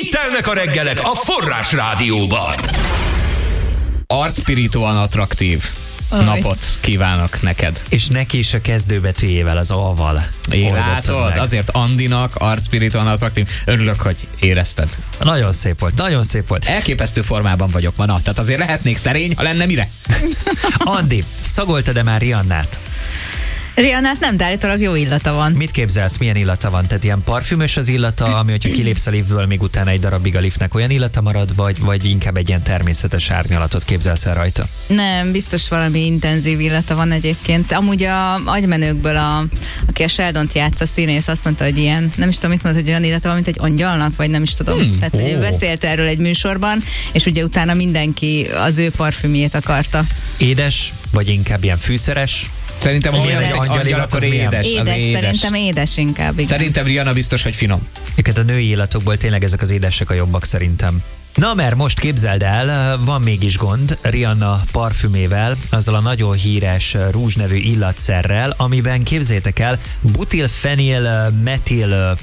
Itt telnek a reggelek a Forrás Rádióban. Arcpirítóan attraktív napot kívánok neked. És neki is a kezdőbetűjével, az A-val. Látod? Azért Andinak arcpirítóan attraktív. Örülök, hogy érezted. Nagyon szép volt, nagyon szép volt. Elképesztő formában vagyok ma, tehát azért lehetnék szerény, ha lenne mire. Andi, szagoltad-e már Rihannát? Rihannát nem, de állítólag jó illata van. Mit képzelsz, milyen illata van? Tehát ilyen parfümös az illata, ami, hogyha kilépsz a liftből, még utána egy darabig a liftnek olyan illata marad, vagy inkább egy ilyen természetes árnyalatot képzelsz el rajta? Nem, biztos valami intenzív illata van egyébként. Amúgy a agymenőkből, aki a Sheldont játsza, színész, azt mondta, hogy ilyen, nem is tudom, mit mondta, hogy olyan illata van, mint egy angyalnak, vagy nem is tudom. Tehát, hogy ő beszélt erről egy műsorban, és ugye utána mindenki az ő parfümjét akarta. Édes, vagy inkább ilyen fűszeres? Szerintem olyan egy angyal, akkor édes. Édes, szerintem édes inkább, igen. Szerintem Rihanna biztos, hogy finom. A női illatokból tényleg ezek az édesek a jobbak szerintem. Na, mert most képzeld el, van mégis gond Rihanna parfümével, azzal a nagyon híres rúzs nevű illatszerrel, amiben képzeljétek el, butil-fenyl-metil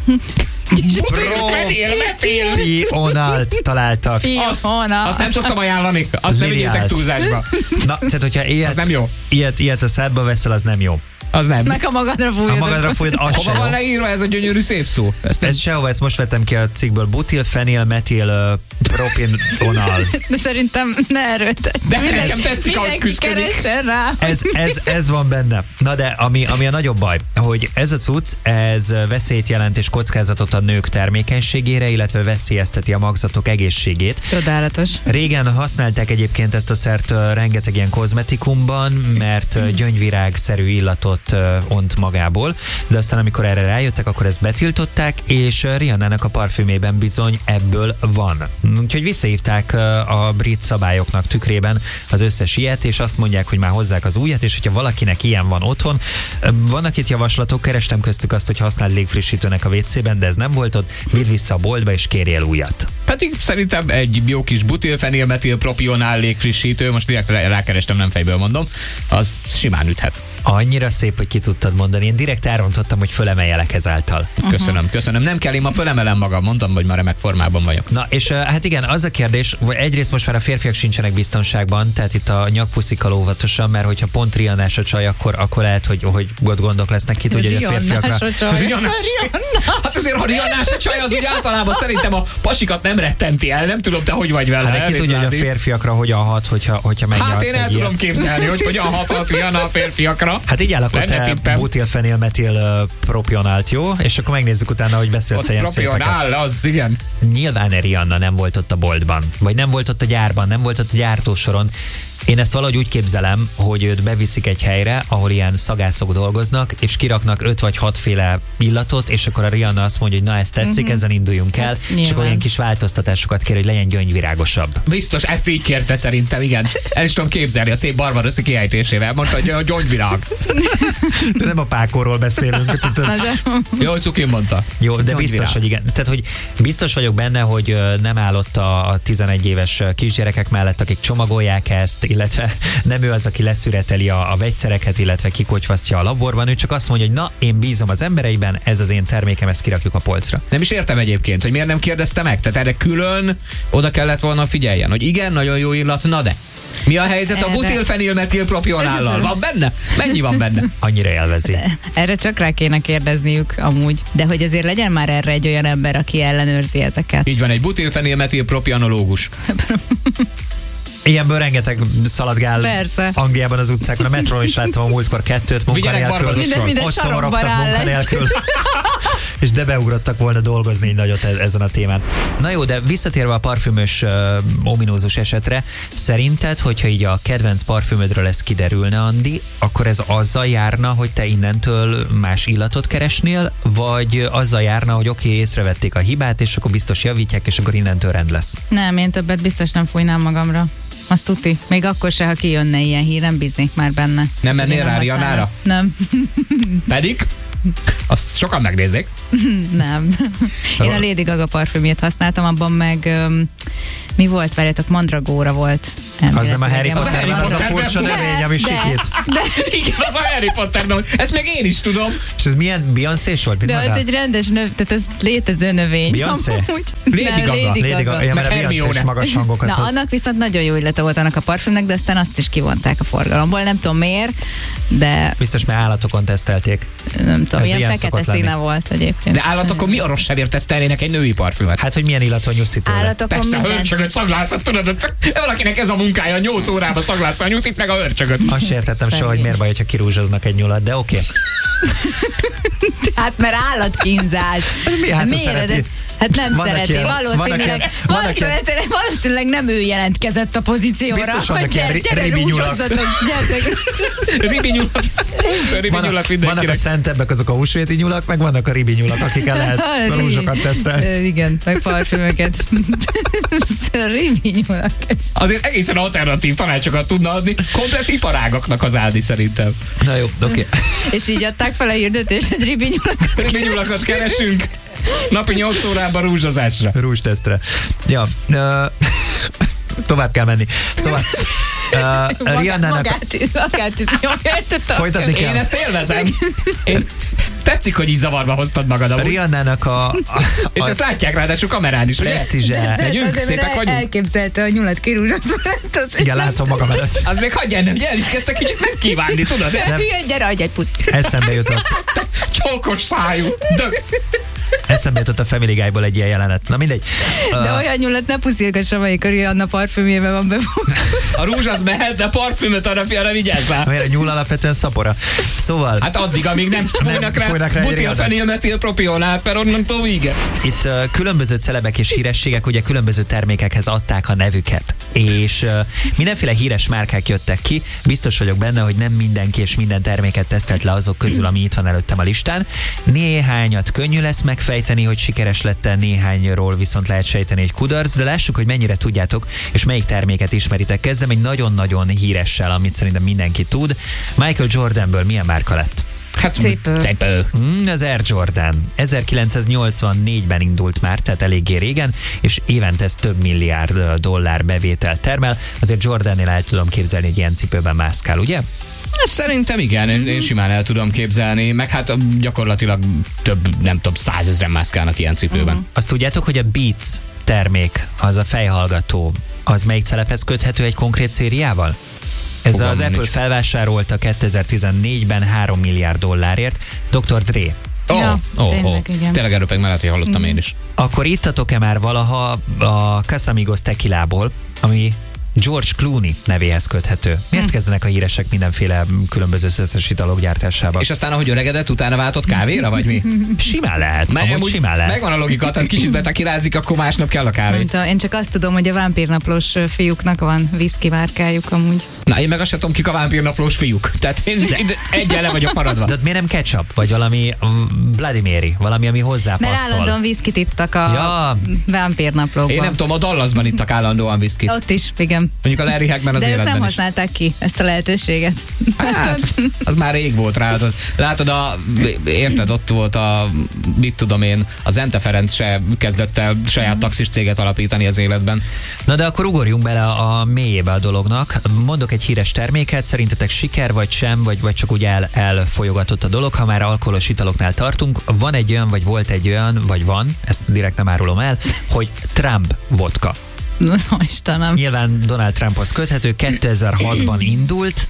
propionalt találtak. Azt nem szoktam ajánlani, azt nem vigyétek túlzásba. Na, tehát hogyha ilyet a szádba veszel, az nem jó. Az nem. Meg a magadra fújod. Hova van leírva ez a gyönyörű szép szó? Ez sehova, ezt most vettem ki a cikkből. Butil-fenyl-metil propional. De szerintem ne erőltetj. De nekem tetszik, ahogy küszködik. Ez van benne. Na de, ami a nagyobb baj, hogy ez a cucc, ez veszélyt jelent és kockázatot a nők termékenységére, illetve veszélyezteti a magzatok egészségét. Csodálatos. Régen használták egyébként ezt a szert rengeteg ilyen kozmetikumban, mert gyöngyvirágszerű illatot ont magából, de aztán amikor erre rájöttek, akkor ezt betiltották, és Rihannának a parfümében bizony ebből van. Úgyhogy visszahívták a brit szabályoknak tükrében az összes ilyet, és azt mondják, hogy már hozzák az újat, és hogyha valakinek ilyen van otthon, vannak itt javaslatok, kerestem köztük azt, hogy használd légfrissítőnek a WC-ben, de ez nem volt ott, vidd vissza a boltba, és kérjél újat. Pedig szerintem egy jó kis butil-fenyl-metil propionál légfrissítő, most direkt rákerestem, nem fejből mondom, az simán üthet. Annyira szép, hogy ki tudtad mondani. Én direkt elrontottam, hogy fölemeljelek ezáltal. Köszönöm. Nem kell, én ma fölemelem magam, mondtam, hogy ma remek formában vagyok. Na, és hát igen, az a kérdés, hogy egyrészt most már a férfiak sincsenek biztonságban, tehát itt a nyakpuszikkal óvatosan, mert hogyha pont Rihannás a csaj, akkor lehet, hogy gondok lesznek, ki tudja, hogy a férfiakra... Hát azért, ha Rihannás a csaj, az úgy általában szerintem a pasikat nem rettenti el, nem tudom, te hogy vagy vele. Hát ki tudja, hogy a férfiakra hogyan hat, hogyha megnyalsz. Hát én el tudom képzelni, hogy hogyan hathat Rihanna a férfiakra. Hát így állok, te butil-fenyl-metil propionált, jó? És akkor megnézzük utána, hogy beszélsz ilyen szépeket. Propionál, az igen. Nyilván Rihanna nem volt ott a boltban, vagy nem volt ott a gyárban, nem volt ott a gyártósoron. Én ezt valahogy úgy képzelem, hogy őt beviszik egy helyre, ahol ilyen szagászok dolgoznak, és kiraknak 5 vagy 6 féle illatot, és akkor a Rihanna azt mondja, hogy na, ez tetszik, ezen induljunk el, és akkor ilyen kis változtatásokat kér, hogy legyen gyöngyvirágosabb. Biztos, ezt így kérte szerintem, igen. El is tudom képzelni a szép barbaroszi kiejtésével. Mondta, hogy a gyöngyvirág. De nem a pákorról beszélünk. Jó, Cukin mondta. Jó, de biztos, hogy igen. Tehát, hogy biztos vagyok benne, hogy nem állott a 11 éves kisgyerekek mellett, akik csomagolják ezt, illetve nem ő az, aki leszüreteli a vegyszereket, illetve kikocsvasztja a laborban, ő csak azt mondja, hogy na, én bízom az embereiben, ez az én termékem, ezt kirakjuk a polcra. Nem is értem egyébként, hogy miért nem kérdezte meg, tehát erre külön oda kellett volna figyeljen, hogy igen, nagyon jó illat, na de. Mi a helyzet a butil-fenyl-metil propionállal? Van benne? Mennyi van benne? Annyira élvezi. De erre csak rá kéne kérdezniük amúgy. De hogy azért legyen már erre egy olyan ember, aki ellenőrzi ezeket. Így van, egy butil-fenyl-metil propionológus. Ilyenből rengeteg szaladgál. Persze. Angliában az utcákon. A metron is láttam a múltkor 2 munkanélkül. Minden sarokban munkanélkül. És de beugrottak volna dolgozni nagyot ezen a témán. Na jó, de visszatérve a parfümös ominózus esetre, szerinted, hogyha így a kedvenc parfümödről ez kiderülne, Andi, akkor ez azzal járna, hogy te innentől más illatot keresnél, vagy azzal járna, hogy oké, észrevették a hibát, és akkor biztos javítják, és akkor innentől rend lesz? Nem, én többet biztos nem fújnám magamra. Azt tuti. Még akkor se, ha kijönne ilyen hír, nem bíznék már benne. Nem mennél rá Rihannára? Nem. Pedig? Azt sokan megnéznék. Nem. Én a Lady Gaga parfümjét használtam, abban meg mi volt, várjátok, mandragóra volt. Az nem a Harry Az a Potter, Harry az a Potter, furcsa növény, ami sikít. Igen, az a Harry Potterben. Ezt még én is tudom. És ez milyen Beyoncé-s volt? De az egy rendes tehát ez létező növény. Beyoncé? Amúgy. Lady Nem, Gaga. Lady Gaga. Ja, mert a Meg Beyoncé is Hermione. magas hangokat Na, hoz. annak viszont nagyon jó illata volt annak a parfümnek, de aztán azt is kivonták a forgalomból. Nem tudom miért, de Biztos, mert állatokon tesztelték. nem tudom, Ez ilyen ilyen fekete szokott színe lenni. volt egyébként. De állatokon mi a rossz sebért tesztelnének egy női parfümöt? Hát, hogy milyen illatú nyuszi tőle. Állatokon Persze, a minden. hörcsögöt szaglászat, tudod, valakinek ez a munkája, 8 órában szaglásza a nyuszit, meg a hörcsögöt. Azt sem értettem soha, hogy miért baj, hogyha kirúzsoznak egy nyulat, de oké. Hát mert állatkínzás. Mi? Hát, ha Miért? szereti. Hát nem Vannak szereti. ilyen- Valószínűleg nem ő jelentkezett a pozícióra. Biztos vannak hogy ilyen ribi nyulak. rúzsozzatok, gyertek. Ribi nyulat. Ribi nyulat Vannak a mindenkinek. szentebbek, azok a húsvéti nyulak, meg vannak a ribi nyulak, akikkel lehet a rúzsokat tesztelni. Igen, meg parfümöket. A ribi nyulak. Azért egészen alternatív tanácsokat tudna adni, komplet iparágaknak az Aldi szerintem. Na jó, oké. És így adták fel a hirdetést, hogy ribi nyulakat. Ribi nyulakat keresünk, napi 8 órában rúzsozásra. Rúzstesztre. Ja, tovább kell menni. Szóval Rihannának... Magát nyomja, értettem. Folytatni kell. Én ezt élvezem. Tetszik, hogy így zavarba hoztad magad amúgy. Rihannának És ezt látják ráadásul kamerán is, ugye? presztízse. Megyünk, szépek vagyunk. Elképzelte a nyulat kirúzsozva. Igen, látom magam előtt. Az még hagyjál, nem, ugye? Elkezdtek kicsit megkívánni, tudod? Nem. Gyere, adj egy puszi. Eszembe jutott. Csókos szájú. Dög. Eszembe jutott a Family Guy-ból egy ilyen jelenet. Na mindegy. De olyan nyulat ne puszilgass, amelyik a Rihanna parfümjében van befogva. A rúzs az mehet, de a parfümöt arra vigyázz rá. Miért a nyúl alapvetően szapora. Szóval Hát addig, amíg nem fújnak fújnak rá rá egy butilfenilmetilpropionát, per onnantól vége. itt különböző celebek és hírességek ugye különböző termékekhez adták a nevüket. És mindenféle híres márkák jöttek ki. Biztos vagyok benne, hogy nem mindenki és minden terméket tesztelt le azok közül, ami itt van előttem a listán. Néhányat könnyű lesz megfejteni, hogy sikeres lett-e, néhányról viszont lehet sejteni, hogy kudarc, de lássuk, hogy mennyire tudjátok, és melyik terméket ismeritek. Kezdem egy nagyon-nagyon híressel, amit szerintem mindenki tud. Michael Jordanből milyen márka lett? Hát Cipő. Az Air Jordan 1984-ben indult már, tehát eléggé régen, és évente ez több milliárd dollár bevételt termel. Azért Jordannél el tudom képzelni, hogy ilyen cipőben mászkál, ugye? Szerintem igen, én simán el tudom képzelni, meg hát gyakorlatilag több, nem tudom, 100 000 mászkálnak ilyen cipőben. Azt tudjátok, hogy a Beats termék, az a fejhallgató, az melyik celebhez köthető egy konkrét szériával? Ez Fogalmam az Apple nincs. felvásárolta 2014-ben 3 milliárd dollárért Dr. Dre. Ja, tényleg, igen. Tényleg erről meg mellett, hogy hallottam én is. Akkor ittatok-e már valaha a Casamigos tequilából, ami George Clooney nevéhez köthető? Miért kezdenek a híresek mindenféle különböző szeszes italok gyártásába? És aztán, ahogy öregedett, utána váltott kávéra, vagy mi? Simán lehet, amúgy simán lehet. Megvan a logika, tehát kicsit betekilázik, akkor másnap kell a kávé. Nem tudom, én csak azt tudom, hogy a vámpírnaplós fiúknak van whisky márkájuk amúgy. Na, én meg azt sem tudom, kik a vámpírnaplós fiúk. Tehát én egyen le vagyok maradva. De ott miért nem ketchup, vagy valami Bloody Mary, valami, ami hozzá Mert passzol? állandóan viszkit ittak a Ja. vámpírnaplókban. Én nem tudom, a Dallasban ittak állandóan viszkit. Ott is, igen. Mondjuk a Larry Hagman az De ők nem életben is. használták ki ezt a lehetőséget. Hát, az már rég volt rá. Látod, érted, ott volt mit tudom én, a Zente Ferenc se kezdett el saját taxis céget alapítani az életben. Na de akkor ugorjunk bele a mélyébe a dolognak. Mondok egy híres terméket, szerintetek siker vagy sem, vagy csak úgy elfolyogatott a dolog, ha már alkoholos italoknál tartunk. Van egy olyan, vagy volt egy olyan, vagy van, ezt direkt nem árulom el, hogy Trump vodka. Istenem. Nyilván Donald Trumphoz köthető, 2006-ban indult,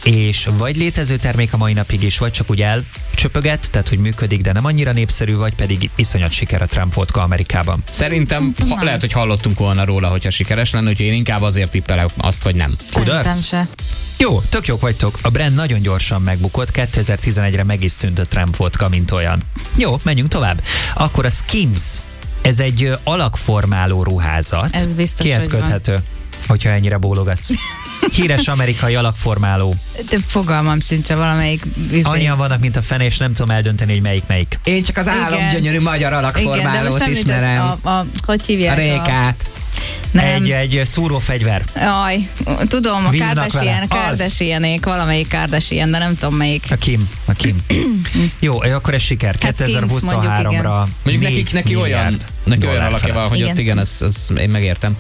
és vagy létező termék a mai napig is, vagy csak úgy elcsöpöget, tehát hogy működik, de nem annyira népszerű, vagy pedig iszonyat siker a Trump vodka Amerikában. Szerintem lehet, hogy hallottunk volna róla, hogyha sikeres lenne, úgyhogy én inkább azért tippelek azt, hogy nem. Szerintem Kudarc? se. Jó, tök jók vagytok. A brand nagyon gyorsan megbukott, 2011-re meg is szűnt a Trump vodka, mint olyan. Jó, menjünk tovább. Akkor a Skims. Ez egy alakformáló ruházat. Ez biztos, Kihez hogy van. köthető, hogyha ennyire bólogatsz? Híres amerikai alakformáló. De fogalmam sincs, valamelyik Annyian vannak, mint a fene, és nem tudom eldönteni, hogy melyik. Én csak az Igen. álomgyönyörű magyar Igen, de most alakformálót nem ismerem. hogy hívják? A Rékát. Nem. Egy szúrófegyver. Jaj, tudom, a Vívnak vele. Az. Kardashianék, valamelyik Kardashian, de nem tudom melyik. A Kim. Jó, akkor ez siker. Hát Skims, mondjuk, 2023-ra. Mondjuk neki olyan valaki van, hogy ott igen, ezt én megértem.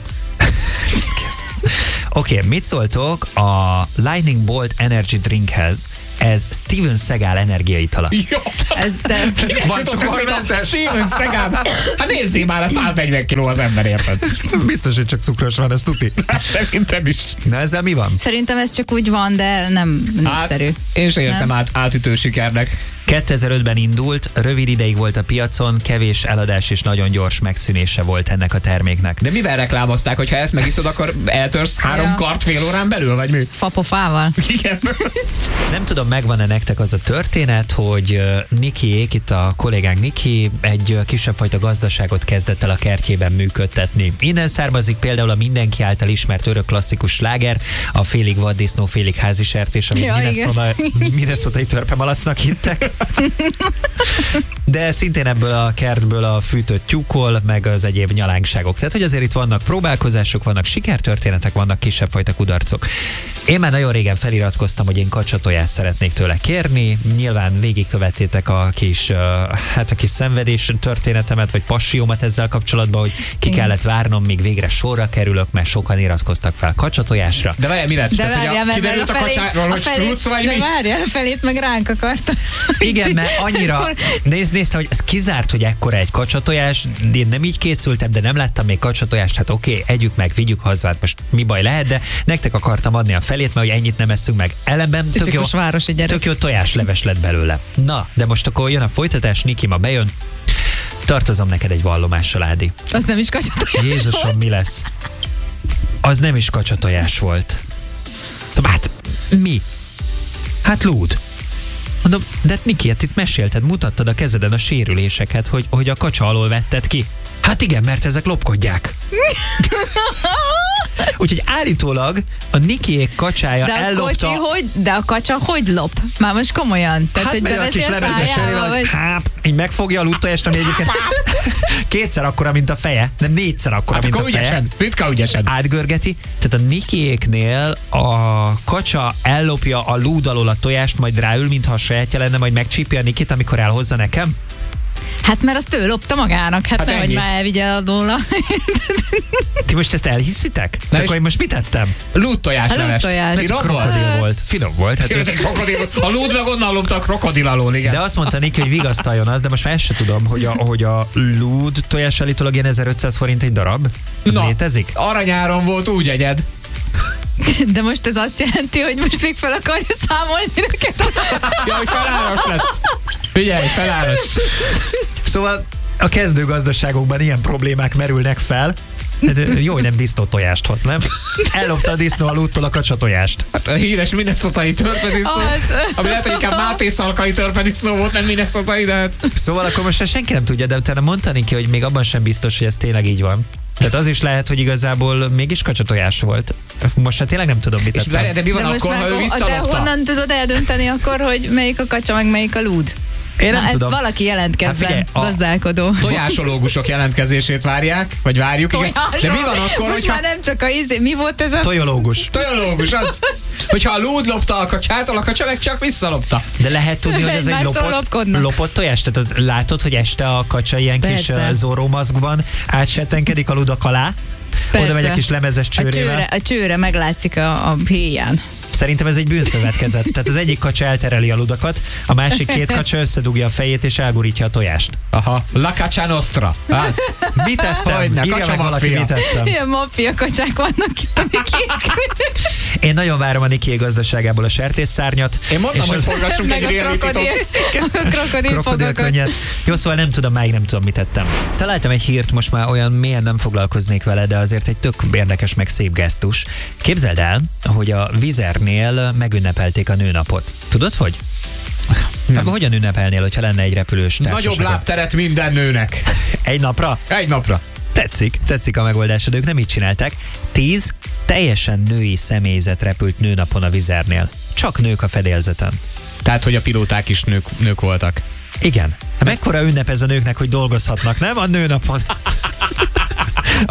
Oké, mit szóltok a Lightning Bolt Energy Drinkhez? Ez Steven Seagal energiaitala. Jó. Van cukormentes? Steven Seagal. Hát nézzél már, a 140 kiló az ember, érted? Biztos, hogy csak cukros van, ez tuti. Szerintem is. Na ezzel mi van? Szerintem ez csak úgy van, de nem népszerű. Én sem érzem átütő sikernek. 2005-ben indult, rövid ideig volt a piacon, kevés eladás és nagyon gyors megszűnése volt ennek a terméknek. De mivel reklámozták, hogy ha ezt megiszod, akkor eltörsz 3 kart fél órán belül, vagy mi? Fapofával. Igen. Nem tudom, megvan-e nektek az a történet, hogy Nikiék, itt a kollégánk Niki egy kisebb fajta gazdaságot kezdett el a kertjében működtetni. Innen származik például a mindenki által ismert örök klasszikus sláger, a félig vaddisznó, félig házisertés, amit minnesota-i törpemalacnak hittek. De szintén ebből a kertből a fűtött tyúkol, meg az egyéb nyalánkságok. Tehát, hogy azért itt vannak próbálkozások, vannak sikertörténetek, vannak kisebb fajta kudarcok. Én már nagyon régen feliratkoztam, hogy én kacsatojást szeretnék tőle kérni. Nyilván végigkövettétek a kis szenvedés történetemet, vagy passiómat ezzel kapcsolatban, hogy ki kellett várnom, míg végre sorra kerülök, mert sokan iratkoztak fel kacsatojásra. De várjál, mi lett? Kiderült a kacsáról, hogy strúc vagy mi? De várjál, felét meg ránk akarta. Igen, mert annyira néztem, hogy ez kizárt, hogy ekkora egy kacsatojás, én nem így készültem, de nem láttam még kacsatojást, hát oké, együk meg, vigyük haza, hát most mi baj lehet, de nektek akartam adni a felét, mert hogy ennyit nem eszünk meg. Ellenben tök jó tojásleves lett belőle. Na, de most akkor jön a folytatás, Niki ma bejön. Tartozom neked egy vallomással, Ádi. Az nem is kacsatojás Jézusom, volt. mi lesz? Az nem is kacsatojás volt. Hát, mi? Hát lúd. Mondom, de Niki, hát itt mesélted, mutattad a kezeden a sérüléseket, hogy a kacsa alól vetted ki. Hát igen, mert ezek lopkodják. Úgyhogy állítólag a Nikiék kacsája ellopta... De a kacsa hogy lop? Már most komolyan. Tehát, hát hogy a kis lemezesőrével, hogy így megfogja a lúttojást, ami egyébként kétszer akkora, mint a feje, de 4-szer akkora, mint a feje. Ritka ügyesen. Átgörgeti. Tehát a Nikiéknél a kacsa ellopja a lúd alól a tojást, majd ráül, mintha a sajátja lenne, majd megcsípja a Nikit, amikor elhozza nekem. Hát mert azt ő lopta magának, hát nehogy már elvigye alóla. Ti most ezt elhiszitek? De akkor én most mit tettem? Lúdtojás levest. Krokodil volt. Finom volt. Hát, a lúd meg onnan lopta a krokodil alól, igen. De azt mondta Niki, hogy vigasztaljon az, de most már ezt se tudom, hogy a lúd tojás állítólag ilyen 1500 forint egy darab. Ez létezik? Aranyáron volt úgy egyed. De most ez azt jelenti, hogy most még fel akarja számolni neked. Ja, hogy feláros lesz. Figyelj, feláros. Szóval a kezdőgazdaságokban ilyen problémák merülnek fel. Jó, hogy nem disznótojást hoz, nem? Ellopta a disznó a lúdtól a kacsatojást. Hát a híres minnesotai törpedisznó, ami lehet, hogy inkább Máté Szalkai törpedisznó volt, nem minnesotai, de hát... Szóval akkor most senki nem tudja, de utána mondta ki, hogy még abban sem biztos, hogy ez tényleg így van. Tehát az is lehet, hogy igazából mégis kacsatojás volt. Most hát tényleg nem tudom, mit tettem. De mi van akkor, ha ő visszalopta? De honnan tudod eldönteni akkor, hogy melyik a kacsa, meg melyik a lúd? Én nem tudom. Ezt valaki jelentkezzen, gazdálkodó. Tojásológusok jelentkezését várják, vagy várjuk. Igen. De mi van akkor, most már nem csak mi volt ez a... Tojológus. Tojológus, az. Hogyha a lúd lopta a kacsától, a kacsa meg csak visszalopta. De lehet tudni, hogy ez egy lopott tojás? Tehát látod, hogy este a kacsa ilyen kis zorrómaszkban átsettenkedik a ludak alá? Oda megy a kis lemezes csőrével. A csőre meglátszik a héján. Szerintem ez egy bűnszövetkezet. Tehát az egyik kacsa eltereli a ludakat, a másik két kacsa összedugja a fejét és elgurítja a tojást. Aha, la caccia nostra. Az. Mit tettem? Írja meg valaki, mit tettem. Ilyen maffia kacsák vannak itt a Nikiék. Én nagyon várom a Nikiék gazdaságából a sertésszárnyat. Én mondtam, hogy forgassunk egy reality-tot. Krokodilkönnyet. Jó, szóval nem tudom, mit tettem. Találtam egy hírt, most már olyan mélyen nem foglalkoznék vele, de azért egy tök érdekes meg szép gesztus. Képzeld el, hogy a Vizernél megünnepelték a nőnapot. Tudod, hogy? Nem. Hogyan ünnepelnél, hogyha lenne egy repülős társaság? Nagyobb lábteret minden nőnek. Egy napra? Egy napra. Tetszik a megoldásod, ők nem így csinálták. 10 teljesen női személyzet repült nőnapon a Vizernél. Csak nők a fedélzeten. Tehát, hogy a pilóták is nők voltak. Igen. Mekkora ünnep ez a nőknek, hogy dolgozhatnak, nem? A nőnapon. A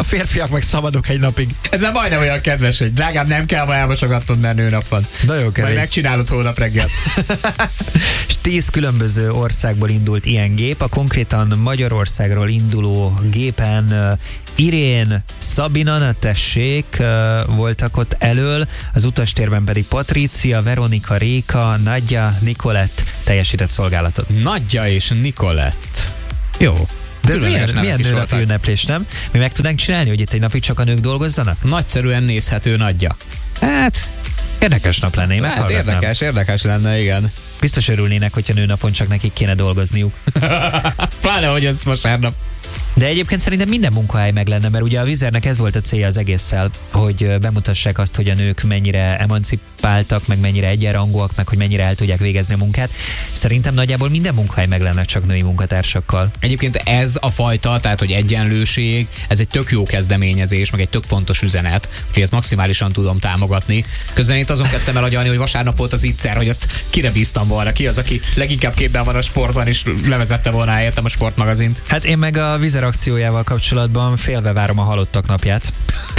férfiak meg szabadok egy napig. Ez már majdnem olyan kedves, hogy drágám, nem kell ma elmosogatnod, mert nőnap van. Nagyon Majd kemény. megcsinálod holnap reggel. És 10 különböző országból indult ilyen gép. A konkrétan Magyarországról induló gépen Irén, Szabina, na tessék, voltak ott elől, az utastérben pedig Patrícia, Veronika, Réka, Nadja, Nikolett teljesített szolgálatot. Nadja és Nikolett. Jó. De ez Különleges nevek milyen is nőnapi voltak. ünneplés, nem? Mi meg tudnánk csinálni, hogy itt egy napig csak a nők dolgozzanak? Nagyszerűen nézhető Nadja. Hát, Érdekes nap lenne, én hát meghallgatnám. érdekes lenne, igen. Biztos örülnének, hogyha nőnapon csak nekik kéne dolgozniuk. Pláne, hogy ez vasárnap. De egyébként szerintem minden munkahely meg lenne, mert ugye a Vizernek ez volt a célja az egésszel, hogy bemutassák azt, hogy a nők mennyire emancipáltak, meg mennyire egyenrangúak, meg hogy mennyire el tudják végezni a munkát. Szerintem nagyjából minden munkahely meg lenne csak női munkatársakkal. Egyébként ez a fajta, tehát hogy egyenlőség, ez egy tök jó kezdeményezés, meg egy tök fontos üzenet, úgyhogy ezt maximálisan tudom támogatni. Közben én itt azon kezdtem el agyalni, hogy vasárnap volt az ICER, hogy azt kire bíztam volna, ki az, aki leginkább képben van a sportban, és levezette volna helyettem a sportmagazint. Hát én meg a Vizer akciójával kapcsolatban félve várom a halottak napját.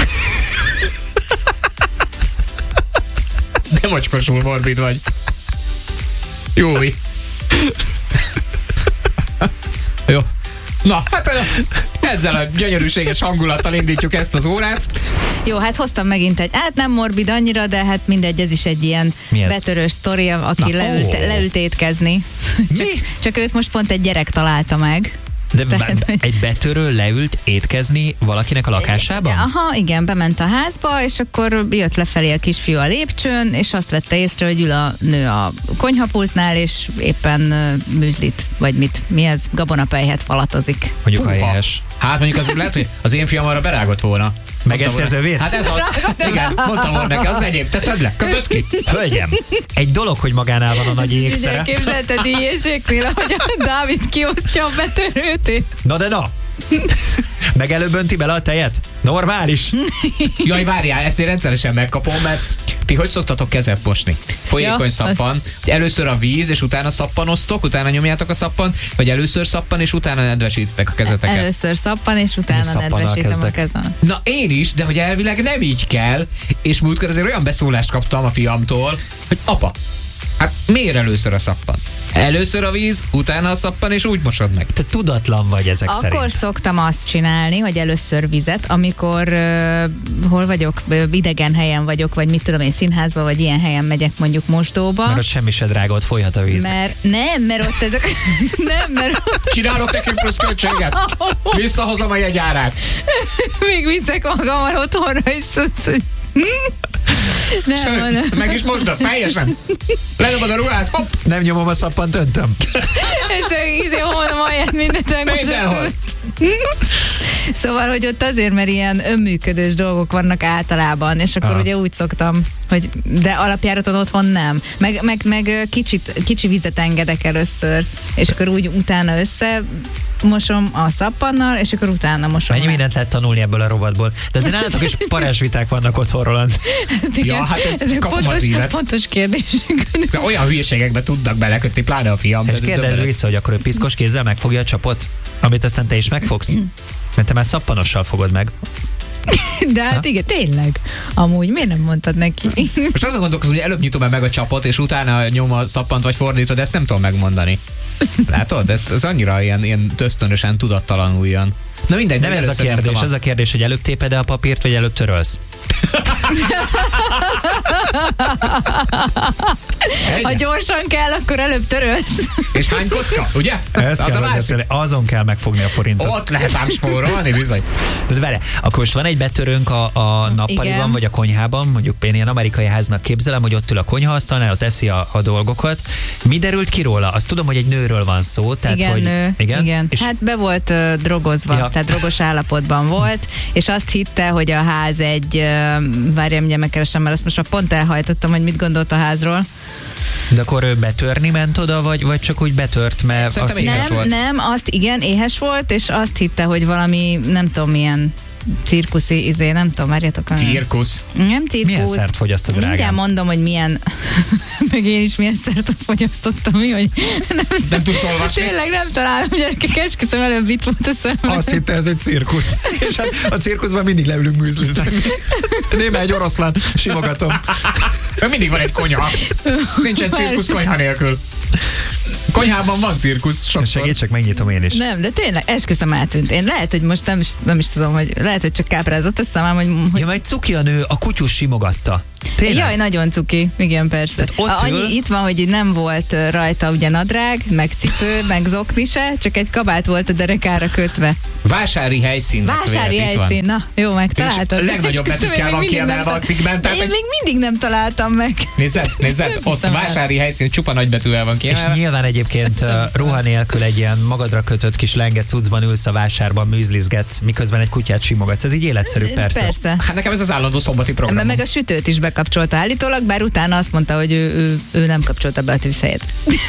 De mocskosul morbid vagy. Jói. Jó. Na, hát ezzel a gyönyörűséges hangulattal indítjuk ezt az órát. Jó, hát hoztam megint egy, hát nem morbid annyira, de hát mindegy, ez is egy ilyen Mi ez? betörős sztori, aki Na, leült étkezni. Csak őt most pont egy gyerek találta meg. De Tehát, hogy- egy betörő leült étkezni valakinek a lakásában? Aha, igen, bement a házba, és akkor jött lefelé a kisfiú a lépcsőn, és azt vette észre, hogy ül a nő a konyhapultnál, és éppen műzlit, vagy mi ez, gabonapelyhet falatozik. Mondjuk a Fúha. helyes. Hát mondjuk az lehet, hogy az én fiam arra berágott volna. Megeszi Mondtam az volna, övét? Hát ez az. Igen, mondtam volna neki, az enyém, teszed le, köpöd ki. Hölgyem, egy dolog, hogy magánál van a nagy Ugye ékszere. képzelted éjségnél, ahogy a Dávid kiosztja a betörőt. Na de na! Meg előbb önti bele a tejet? Normális. Jaj, várjál, ezt én rendszeresen megkapom, mert ti hogy szoktatok kezet mosni? Folyékony Ja, szappan, hogy először a víz, és utána szappanoztok, utána nyomjátok a szappan, vagy először szappan, és utána nedvesítitek a kezeteket. Először szappan, és Én utána szappannal nedvesítem a kezdek. kezem. Na én is, de hogy elvileg nem így kell, és múltkor azért olyan beszólást kaptam a fiamtól, hogy apa, hát miért először a szappan? Először a víz, utána a szappan, és úgy mosod meg. Te tudatlan vagy ezek Akkor szerint. szoktam azt csinálni, hogy először vizet, amikor hol vagyok, idegen helyen vagyok, vagy mit tudom én, színházba, vagy ilyen helyen megyek mondjuk mosdóba. Mert ott semmi se drága, ott folyhat a víz. Mert ott ezek... nem, mert Csinálok nekünk plusz költséget. Visszahozom a jegyárát. még viszek magammal otthonra, és nem, Sőt, hanem. meg is mosd azt teljesen. Ledobod a ruhát, hopp, Nem nyomom a szappant, öntöm. És holnom alját mindent mindenhol. megmosok. Szóval, hogy ott azért, mert ilyen önműködős dolgok vannak általában, és akkor Aha. ugye úgy szoktam, hogy de alapjáraton otthon nem. Meg kicsi vizet engedek először, és akkor úgy utána mosom a szappannal, és akkor utána mosom Mennyi le. mindent lehet tanulni ebből a rovatból. De azért nálatok is parázsviták vannak otthon, Roland. Ja, hát ez ezek kapom az ívet. fontos kérdések. De olyan hülyeségekbe tudnak belekötni, pláne a fiam. És kérdezz vissza, hogy akkor ő piszkos kézzel megfogja a csapot, amit aztán te is megfogsz. Mert te már szappanossal fogod meg. De hát igen, tényleg. Amúgy miért nem mondtad neki? Most azon gondolkozom, hogy előbb nyitom meg a csapot, és utána nyom a szappant, vagy fordítod, de ezt nem tudom megmondani. Látod? Ez annyira ilyen ösztönösen, tudattalanul jön. Na mindegy. Nem ez a először kérdés, nyomtam az a kérdés, hogy előbb téped-e a papírt, vagy előbb törölsz. Ha gyorsan kell, akkor előbb törölsz. És hány kocka, ugye? Ezt Az kell a másik. beszélni, azon kell megfogni a forintot. Ott lehet ám spórolni, bizony. De várj, akkor most van egy betörőnk a nappaliban, Igen. vagy a konyhában, mondjuk én ilyen amerikai háznak képzelem, hogy ott ül a konyhaasztalnál, ott eszi a dolgokat. Mi derült ki róla? Azt tudom, hogy egy nőről van szó. Tehát, Igen, hogy, nő. Igen. És Hát be volt drogozva, Ja. tehát drogos állapotban volt, és azt hitte, hogy a ház egy, várjam, mindjárt megkeresem, mert azt most már pont elhajtottam, hogy mit gondolt a házról. de akkor ő betörni ment oda, vagy csak úgy betört, mert Szerintem azt éhes volt. Nem, azt igen, éhes volt, és azt hitte, hogy valami, nem tudom milyen cirkuszi, nem tudom, várjatok. Cirkusz. Nem cirkusz. Milyen szert fogyasztod, drágám? Mindjárt mondom, hogy milyen, meg én is milyen szert fogyasztottam, hogy nem tudsz olvasni? Tényleg nem találom, gyerekek, esküszöm, előbb itt volt a szemben. Azt hitte, ez egy cirkusz. És hát a cirkuszban mindig leülünk műzlit. Néma egy oroszlán, simogatom. Mindig van egy konyha. Nincsen cirkusz konyha nélkül. Konyhában van cirkusz sokszor. Segítsek, megnyitom én is. Nem, de tényleg, esküszöm, eltűnt. Én lehet, hogy most nem is tudom, hogy lehet, hogy csak káprázott a szemem, hogy... Ja, majd cuki a nő, a kutyus simogatta. Tényleg? Jaj, nagyon cuki. Igen, persze. Annyi itt van, hogy nem volt rajta ugye nadrág, meg cipő, meg zokni se, csak egy kabát volt a derekára kötve. Vásári helyszín. Vásári helyszín, na, jó, megtaláltad. A legnagyobb betűkkel van kiemelve a cikkben. Én még mindig nem találtam meg. Nézd, ott vásári helyszín csupa nagybetűvel van kiemelve. És nyilván egyébként ruha nélkül egy ilyen magadra kötött kis lenge cuccban ülsz a vásárban, műzlizgetsz, miközben egy kutyát simogatsz. Ez így életszerű, persze. Hát nekem ez az állandó szombati program. Meg a sütőt is bekapcsolta állítólag, bár utána azt mondta, hogy ő nem kapcsolta be a tűzhelyet.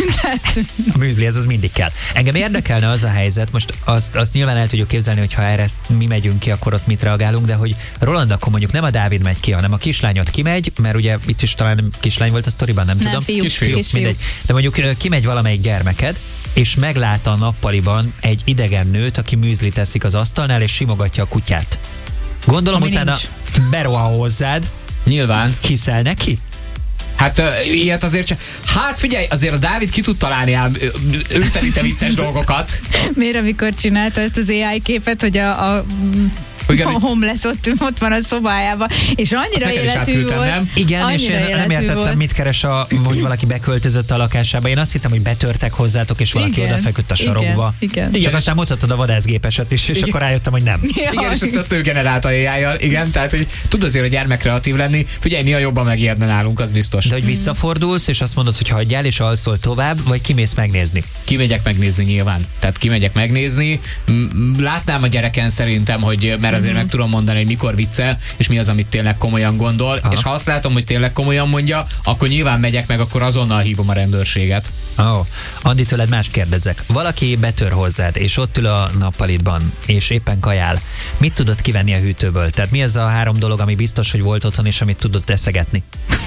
A műzli, ez az mindig kell. Engem érdekelne az a helyzet, most azt nyilván el tudjuk képzelni, hogy ha erre mi megyünk ki, akkor ott mit reagálunk, de hogy Roland, akkor mondjuk nem a Dávid megy ki, hanem a kislányod kimegy, mert ugye itt is talán kislány volt a sztoriban, nem tudom. Kisfiú. Mindegy. De mondjuk kimegy valamelyik gyermeked, és meglát a nappaliban egy idegen nőt, aki műzlit teszik az asztalnál, és simogatja a kutyát. Gondolom, ami utána berohan hozzád. Nyilván. Hiszel neki? Hát ilyet azért csak... Hát figyelj, azért a Dávid ki tud találni ám ő szerinte vicces dolgokat. Miért, amikor csinálta ezt az AI képet, hogy a homeless ott van a szobájában, és annyira életű volt. Nem? Igen, és én nem értettem, mit keres, hogy valaki beköltözött a lakásába. Én azt hittem, hogy betörtek hozzátok, és valaki odafeküdt a sarokba. Igen. Csak aztán mutattad a vadászgépeset is, és akkor rájöttem, hogy nem. Igen, és ezt ő generálta AI-jal. Igen, tehát, hogy tud azért a gyermek kreatív lenni. Figyelj, néha jobban megijedne nálunk, az biztos. De hogy visszafordulsz, és azt mondod, hogy hagyjál, és alszol tovább, vagy kimész megnézni? Kimegyek megnézni nyilván. Tehát kimegyek megnézni. Látnám a gyereken szerintem, hogy mert azért meg tudom mondani, hogy mikor viccel, és mi az, amit tényleg komolyan gondol. Aha. És ha azt látom, hogy tényleg komolyan mondja, akkor nyilván megyek meg, akkor azonnal hívom a rendőrséget. Andi, tőled más kérdezek. Valaki betör hozzád, és ott ül a nappalitban, és éppen kajál. Mit tudod kivenni a hűtőből? Tehát mi ez a 3 dolog, ami biztos, hogy volt otthon, és amit tudod eszegetni?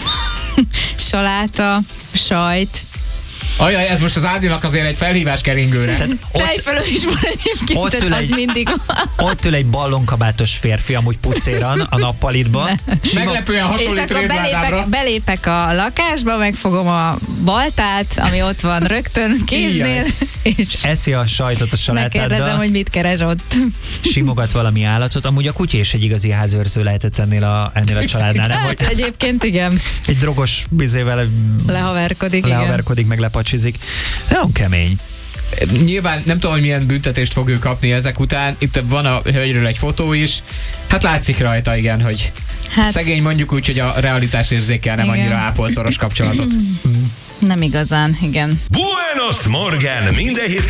Saláta, sajt. Ajaj, ez most az Ádinak azért egy felhívás keringőre. Tejfölöm is van egyébként, az mindig. Ott ül egy ballonkabátos férfi, amúgy pucéran a nappalitban. Meglepően hasonlít Révládámra. Belépek a lakásba, megfogom a baltát, ami ott van rögtön kéznél, és eszi a sajtot a salátáddal. Megkérdezem, hogy mit keres ott. Simogat valami állatot. Amúgy a kutya is egy igazi házőrző lehetett ennél a családnál, nem? Hát, egyébként igen. Egy drogos bizével lehaverkodik, meg lepacsizik. Nagyon kemény. Nyilván nem tudom, hogy milyen büntetést fog ő kapni ezek után. Itt van a hölgyről egy fotó is. Hát látszik rajta, igen, hogy szegény, mondjuk úgy, hogy a realitás érzékkel nem annyira ápol szoros kapcsolatot. Nem igazán, igen. Buenos Morgen! Minden hét